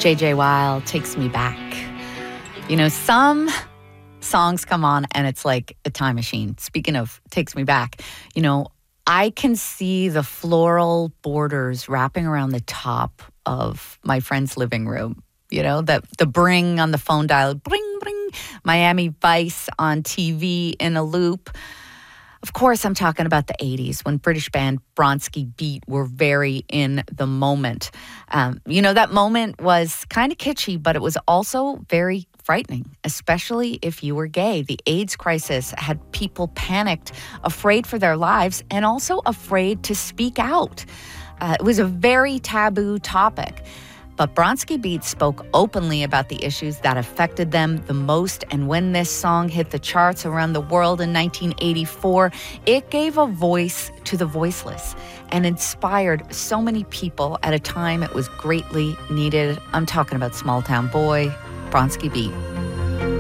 J.J. Weil, Takes Me Back. You know, some songs come on and it's like a time machine. Speaking of Takes Me Back, you know, I can see the floral borders wrapping around the top of my friend's living room. You know, the Bring on the phone dial, bring, bring, Miami Vice on TV in a loop. Of course, I'm talking about the 80s when British band Bronski Beat were very in the moment. You know, that moment was kind of kitschy, but it was also very frightening, especially if you were gay. The AIDS crisis had people panicked, afraid for their lives, and also afraid to speak out. It was a very taboo topic. But Bronski Beat spoke openly about the issues that affected them the most. And when this song hit the charts around the world in 1984, it gave a voice to the voiceless and inspired so many people at a time it was greatly needed. I'm talking about Small Town Boy, Bronski Beat.